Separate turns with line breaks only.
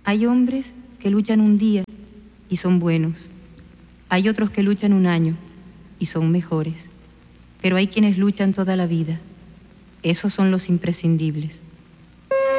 Hay hombres que luchan un día y son buenos. Hay otros que luchan un año y son mejores. Pero hay quienes luchan toda la vida. Esos son los imprescindibles.